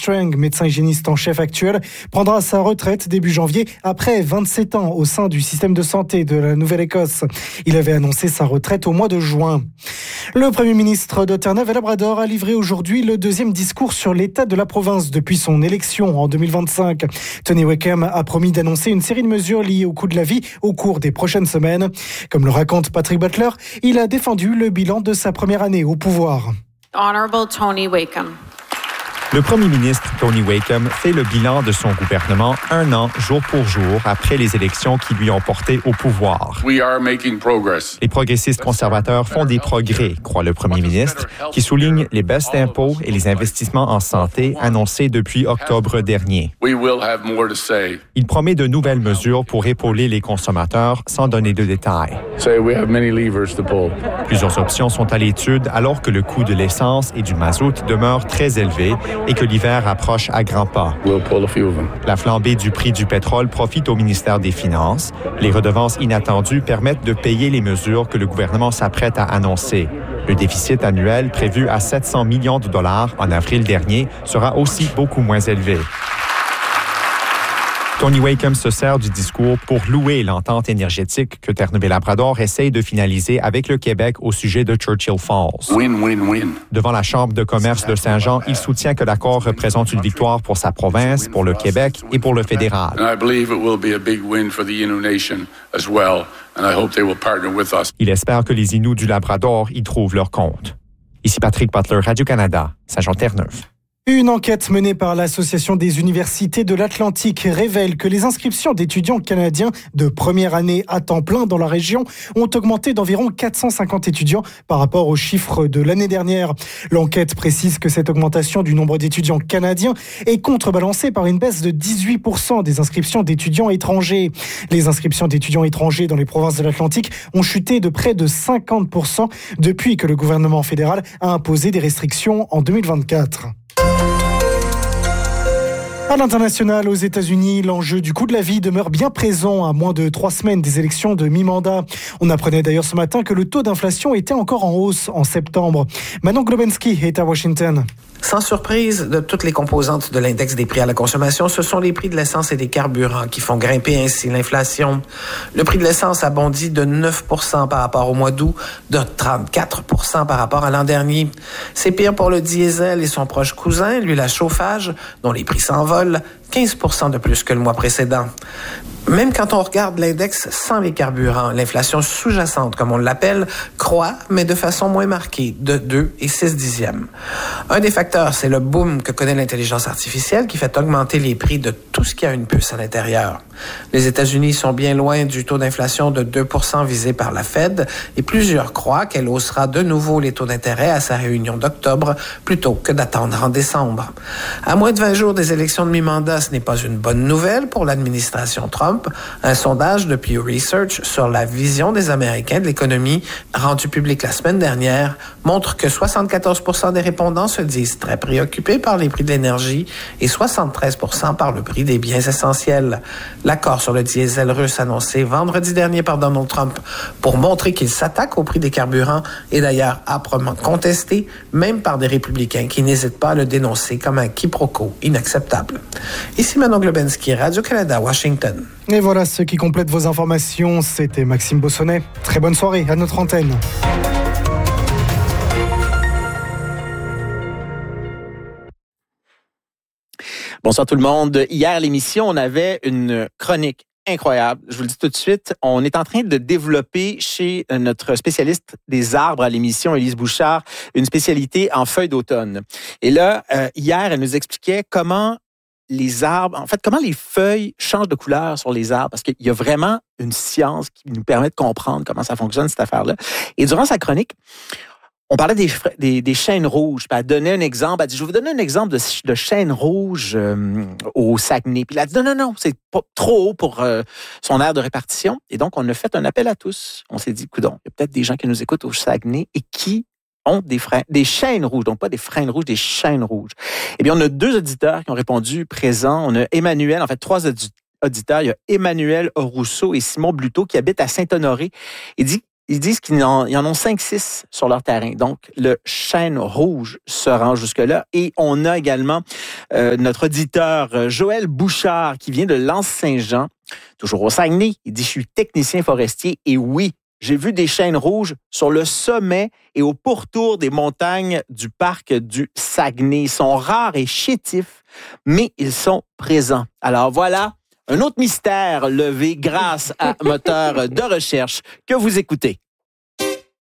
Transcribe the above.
Strang, médecin hygiéniste en chef actuel, prendra sa retraite début janvier après 27 ans au sein du système de santé de la Nouvelle-Écosse. Il avait annoncé sa retraite au mois de juin. Le Premier ministre de Terre-Neuve-et-Labrador a livré aujourd'hui le deuxième discours sur l'état de la province depuis son élection en 2025. Tony Wakeham a promis d'annoncer une série de mesures liées au coût de la vie au cours des prochaines semaines. Comme le raconte Patrick Butler, il a défendu le bilan de sa première année au pouvoir. Honorable Tony Wakeham. Le premier ministre Tony Wakeham fait le bilan de son gouvernement un an, jour pour jour, après les élections qui lui ont porté au pouvoir. Les progressistes conservateurs font des progrès, croit le premier ministre, qui souligne les baisses d'impôts et les investissements en santé annoncés depuis octobre dernier. Il promet de nouvelles mesures pour épauler les consommateurs sans donner de détails. Plusieurs options sont à l'étude alors que le coût de l'essence et du mazout demeure très élevé et que l'hiver approche à grands pas. La flambée du prix du pétrole profite au ministère des Finances. Les redevances inattendues permettent de payer les mesures que le gouvernement s'apprête à annoncer. Le déficit annuel prévu à 700 millions de dollars en avril dernier sera aussi beaucoup moins élevé. Tony Wakeham se sert du discours pour louer l'entente énergétique que Terre-Neuve-et-Labrador essaye de finaliser avec le Québec au sujet de Churchill Falls. Win-win-win. Devant la Chambre de commerce de Saint-Jean, il soutient que l'accord représente une victoire pour sa province, pour le Québec et pour le fédéral. Il espère que les Inuits du Labrador y trouvent leur compte. Ici Patrick Butler, Radio-Canada, Saint-Jean-Terre-Neuve. Une enquête menée par l'Association des universités de l'Atlantique révèle que les inscriptions d'étudiants canadiens de première année à temps plein dans la région ont augmenté d'environ 450 étudiants par rapport aux chiffres de l'année dernière. L'enquête précise que cette augmentation du nombre d'étudiants canadiens est contrebalancée par une baisse de 18% des inscriptions d'étudiants étrangers. Les inscriptions d'étudiants étrangers dans les provinces de l'Atlantique ont chuté de près de 50% depuis que le gouvernement fédéral a imposé des restrictions en 2024. À l'international, aux États-Unis, l'enjeu du coût de la vie demeure bien présent à moins de 3 semaines des élections de mi-mandat. On apprenait d'ailleurs ce matin que le taux d'inflation était encore en hausse en septembre. Manon Globensky est à Washington. Sans surprise, de toutes les composantes de l'index des prix à la consommation, ce sont les prix de l'essence et des carburants qui font grimper ainsi l'inflation. Le prix de l'essence a bondi de 9% par rapport au mois d'août, de 34% par rapport à l'an dernier. C'est pire pour le diesel et son proche cousin, l'huile à chauffage, dont les prix s'envolent, 15% de plus que le mois précédent. Même quand on regarde l'index sans les carburants, l'inflation sous-jacente, comme on l'appelle, croît, mais de façon moins marquée, de 2,6. Un des facteurs, c'est le boom que connaît l'intelligence artificielle qui fait augmenter les prix de tout ce qui a une puce à l'intérieur. Les États-Unis sont bien loin du taux d'inflation de 2% visé par la Fed et plusieurs croient qu'elle haussera de nouveau les taux d'intérêt à sa réunion d'octobre plutôt que d'attendre en décembre. À moins de 20 jours des élections de mi-mandat, ce n'est pas une bonne nouvelle pour l'administration Trump. Un sondage de Pew Research sur la vision des Américains de l'économie rendu public la semaine dernière montre que 74% des répondants se disent très préoccupés par les prix de l'énergie et 73% par le prix des biens essentiels. L'accord sur le diesel russe annoncé vendredi dernier par Donald Trump pour montrer qu'il s'attaque au prix des carburants est d'ailleurs âprement contesté, même par des républicains qui n'hésitent pas à le dénoncer comme un quiproquo inacceptable. Ici Manon Globensky, Radio-Canada, Washington. Et voilà ce qui complète vos informations. C'était Maxime Bossonnet. Très bonne soirée à notre antenne. Bonsoir tout le monde. Hier à l'émission, on avait une chronique incroyable. Je vous le dis tout de suite, on est en train de développer chez notre spécialiste des arbres à l'émission, Élise Bouchard, une spécialité en feuilles d'automne. Et là, hier, elle nous expliquait comment les arbres, en fait, comment les feuilles changent de couleur sur les arbres, parce qu'il y a vraiment une science qui nous permet de comprendre comment ça fonctionne, cette affaire-là. Et durant sa chronique, on parlait des chênes rouges. Puis elle donnait un exemple. Elle dit, je vais vous donner un exemple de chêne rouge au Saguenay. Puis elle a dit, non, c'est pas trop haut pour son aire de répartition. Et donc, on a fait un appel à tous. On s'est dit, coudonc, il y a peut-être des gens qui nous écoutent au Saguenay et qui ont des chênes rouges, donc pas des frênes rouges, des chênes rouges. Eh bien, on a 2 auditeurs qui ont répondu présents. On a Emmanuel, en fait, 3 auditeurs. Il y a Emmanuel Rousseau et Simon Bluteau qui habitent à Saint-Honoré. Il dit, Ils disent qu'ils en ont 5-6 sur leur terrain. Donc, le chêne rouge se rend jusque-là. Et on a également notre auditeur Joël Bouchard qui vient de L'Anse-Saint-Jean, toujours au Saguenay. Il dit « Je suis technicien forestier et oui, j'ai vu des chênes rouges sur le sommet et au pourtour des montagnes du parc du Saguenay. Ils sont rares et chétifs, mais ils sont présents. » Alors voilà, un autre mystère levé grâce à moteur de recherche que vous écoutez.